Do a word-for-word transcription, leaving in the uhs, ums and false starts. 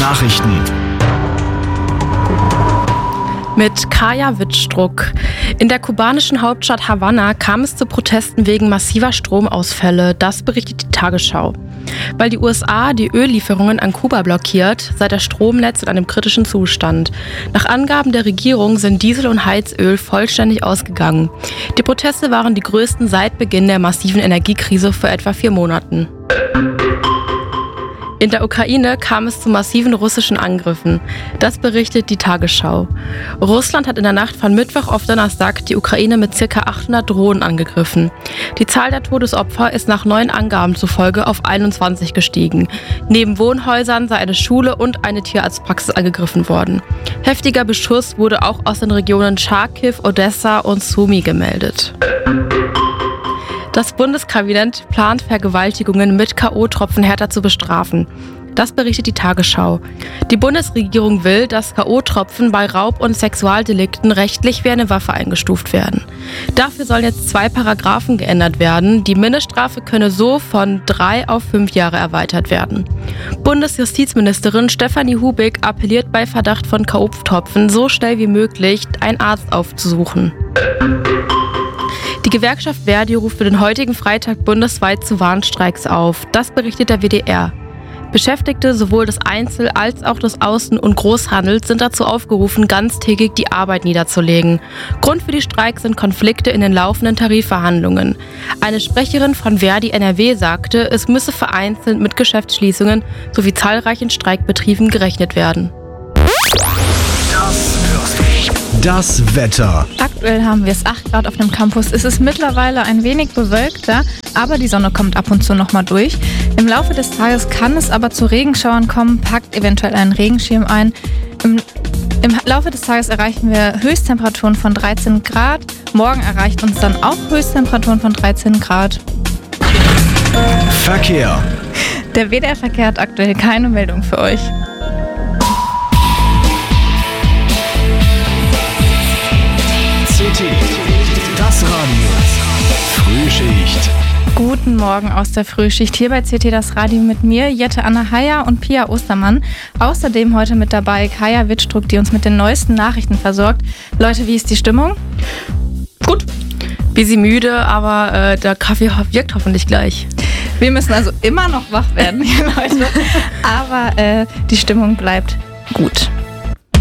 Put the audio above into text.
Nachrichten. Mit Kaya Wittstruck. In der kubanischen Hauptstadt Havanna kam es zu Protesten wegen massiver Stromausfälle. Das berichtet die Tagesschau. Weil die U S A die Öllieferungen an Kuba blockiert, sei das Stromnetz in einem kritischen Zustand. Nach Angaben der Regierung sind Diesel und Heizöl vollständig ausgegangen. Die Proteste waren die größten seit Beginn der massiven Energiekrise vor etwa vier Monaten. In der Ukraine kam es zu massiven russischen Angriffen. Das berichtet die Tagesschau. Russland hat in der Nacht von Mittwoch auf Donnerstag die Ukraine mit ca. achthundert Drohnen angegriffen. Die Zahl der Todesopfer ist nach neuen Angaben zufolge auf einundzwanzig gestiegen. Neben Wohnhäusern sei eine Schule und eine Tierarztpraxis angegriffen worden. Heftiger Beschuss wurde auch aus den Regionen Charkiw, Odessa und Sumy gemeldet. Das Bundeskabinett plant, Vergewaltigungen mit K O-Tropfen härter zu bestrafen. Das berichtet die Tagesschau. Die Bundesregierung will, dass K O-Tropfen bei Raub- und Sexualdelikten rechtlich wie eine Waffe eingestuft werden. Dafür sollen jetzt zwei Paragraphen geändert werden. Die Mindeststrafe könne so von drei auf fünf Jahre erweitert werden. Bundesjustizministerin Stefanie Hubig appelliert bei Verdacht von K O-Tropfen so schnell wie möglich einen Arzt aufzusuchen. Die Gewerkschaft Verdi ruft für den heutigen Freitag bundesweit zu Warnstreiks auf. Das berichtet der W D R. Beschäftigte sowohl des Einzel- als auch des Außen- und Großhandels sind dazu aufgerufen, ganztägig die Arbeit niederzulegen. Grund für die Streiks sind Konflikte in den laufenden Tarifverhandlungen. Eine Sprecherin von Verdi N R W sagte, es müsse vereinzelt mit Geschäftsschließungen sowie zahlreichen Streikbetrieben gerechnet werden. Das Wetter. Aktuell haben wir es acht Grad auf dem Campus. Es ist mittlerweile ein wenig bewölkter, aber die Sonne kommt ab und zu nochmal durch. Im Laufe des Tages kann es aber zu Regenschauern kommen, packt eventuell einen Regenschirm ein. Im, Im Laufe des Tages erreichen wir Höchsttemperaturen von dreizehn Grad. Morgen erreicht uns dann auch Höchsttemperaturen von dreizehn Grad. Verkehr. Der W D R-Verkehr hat aktuell keine Meldung für euch. C T, das Radio. Frühschicht. Guten Morgen aus der Frühschicht. Hier bei C T das Radio mit mir, Jette Anna Heyer und Pia Ostermann. Außerdem heute mit dabei Kaya Wittstruck, die uns mit den neuesten Nachrichten versorgt. Leute, wie ist die Stimmung? Gut. Bisschen müde, aber äh, der Kaffee wirkt hoffentlich gleich. Wir müssen also immer noch wach werden hier, Leute. Aber äh, die Stimmung bleibt gut.